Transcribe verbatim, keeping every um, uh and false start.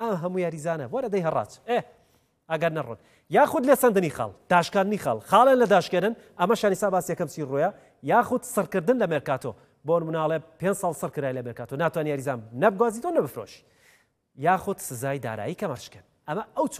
هەموو یاریزانە وەرە دەی هەڕاج ئێ ئەگەر نەڕۆن یاخود لێ سندنی خاڵ داشکاندنی خاڵ خاڵن لە داشکێنن ئەمە شانیسا باسی یەکەم سی ڕۆیە یاخود سڕکردن لە مێرکاتۆ بۆ مناڵێ پێنج ساڵ سڕ کرای لە مێرکاتۆ ناتوانانی یاریزان نەبگوازیتەوە نەبفرۆشی یاخود سزای دارایی کەمەشکێن ئەمە ئەو